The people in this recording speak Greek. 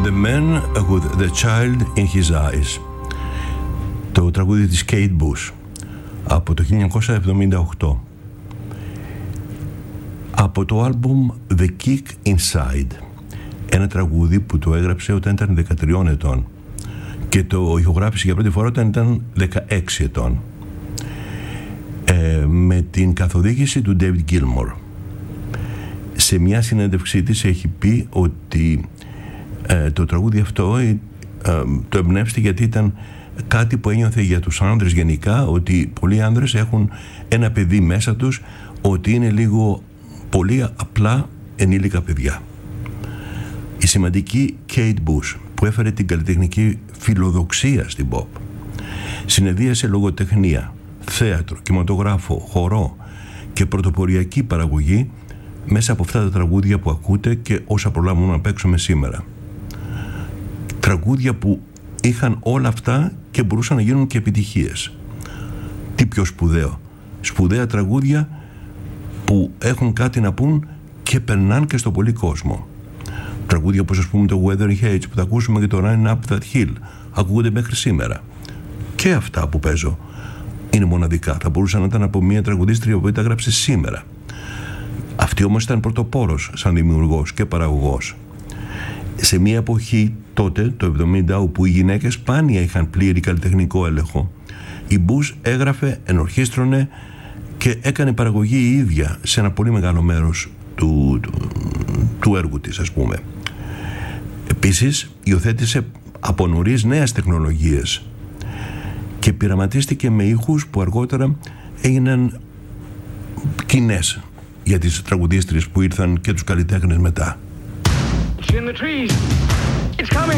The Man with the Child in His Eyes, το τραγούδι της Kate Bush από το 1978, από το άλμπουμ The Kick Inside, ένα τραγούδι που το έγραψε όταν ήταν 13 ετών και το ηχογράφησε για πρώτη φορά όταν ήταν 16 ετών, με την καθοδήγηση του David Gilmour. Σε μια συνέντευξή της έχει πει ότι το τραγούδι αυτό το εμπνεύστηκε γιατί ήταν κάτι που ένιωθε για τους άνδρες γενικά, ότι πολλοί άνδρες έχουν ένα παιδί μέσα τους, ότι είναι λίγο πολύ απλά ενήλικα παιδιά. Η σημαντική Kate Bush, που έφερε την καλλιτεχνική φιλοδοξία στην pop, συνεδρίασε λογοτεχνία, θέατρο, κινηματογράφο, χορό και πρωτοποριακή παραγωγή μέσα από αυτά τα τραγούδια που ακούτε και όσα προλάβουμε να παίξουμε σήμερα. Τραγούδια που είχαν όλα αυτά και μπορούσαν να γίνουν και επιτυχίες. Τι πιο σπουδαίο. Σπουδαία τραγούδια που έχουν κάτι να πούν και περνάνε και στο πολύ κόσμο. Τραγούδια όπως ας πούμε το Wuthering Heights που θα ακούσουμε και το Running Up That Hill ακούγονται μέχρι σήμερα. Και αυτά που παίζω είναι μοναδικά. Θα μπορούσαν να ήταν από μια τραγουδίστρια που τα γράψε σήμερα. Αυτή όμως ήταν πρωτοπόρος σαν δημιουργός και παραγωγός. Σε μια εποχή τότε, το 70, όπου οι γυναίκες σπάνια είχαν πλήρη καλλιτεχνικό έλεγχο, η Bush έγραφε, ενορχίστρωνε και έκανε παραγωγή η ίδια σε ένα πολύ μεγάλο μέρος του έργου της, ας πούμε. Επίσης, υιοθέτησε από νωρίς νέες τεχνολογίες και πειραματίστηκε με ήχους που αργότερα έγιναν κοινές για τις τραγουδίστριες που ήρθαν και τους καλλιτέχνες μετά. In the trees. It's coming.